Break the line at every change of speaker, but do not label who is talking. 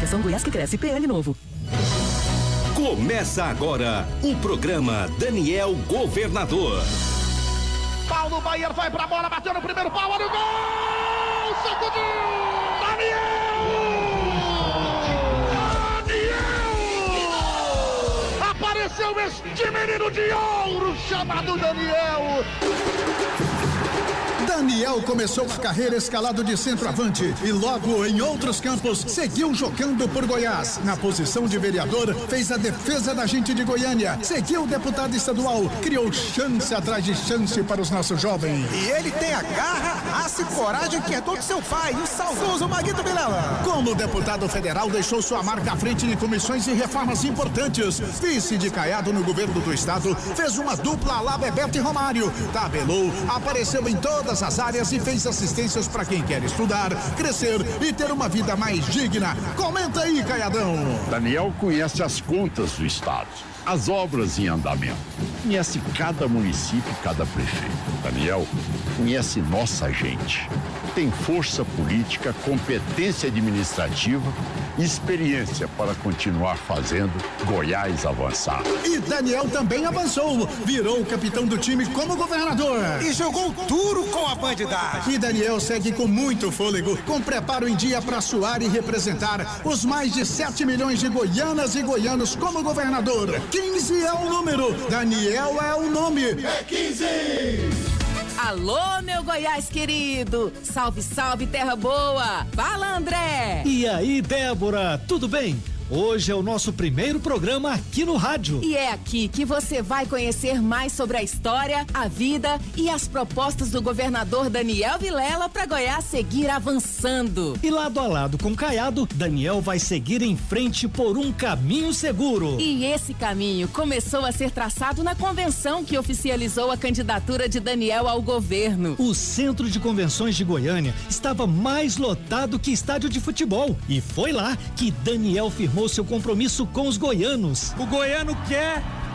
Atenção, Goiás que cresce, PL Novo.
Começa agora o programa Daniel Governador.
Paulo Baier vai pra bola, bateu no primeiro pau, olha o gol! Sacudiu! Daniel! Apareceu este menino de ouro chamado Daniel!
Daniel começou a carreira escalado de centroavante e logo em outros campos seguiu jogando por Goiás. Na posição de vereador, fez a defesa da gente de Goiânia, seguiu deputado estadual, criou chance atrás de chance para os nossos jovens.
E ele tem a garra, raça e coragem que herdou de seu pai, o saudoso Maguito Vilela.
Como deputado federal, deixou sua marca à frente de comissões e reformas importantes. Vice de Caiado no governo do estado, fez uma dupla lá Bebeto e Romário. Tabelou, apareceu em todas as áreas e fez assistências para quem quer estudar, crescer e ter uma vida mais digna. Comenta aí, Caiadão.
Daniel conhece as contas do estado, as obras em andamento, conhece cada município e cada prefeito. Daniel conhece nossa gente, tem força política, competência administrativa e experiência para continuar fazendo Goiás avançar.
E Daniel também avançou, virou o capitão do time como governador.
E jogou duro com a bandidagem.
E Daniel segue com muito fôlego, com preparo em dia para suar e representar os mais de 7 milhões de goianas e goianos como governador. 15 é o número, Daniel é o nome.
É 15!
Alô, meu Goiás querido! Salve, salve, terra boa! Fala, André!
E aí, Débora, tudo bem? Hoje é o nosso primeiro programa aqui no rádio.
E é aqui que você vai conhecer mais sobre a história, a vida e as propostas do governador Daniel Vilela para Goiás seguir avançando.
E lado a lado com Caiado, Daniel vai seguir em frente por um caminho seguro.
E esse caminho começou a ser traçado na convenção que oficializou a candidatura de Daniel ao governo.
O Centro de Convenções de Goiânia estava mais lotado que estádio de futebol. E foi lá que Daniel firmou seu compromisso com os goianos.
O goiano quer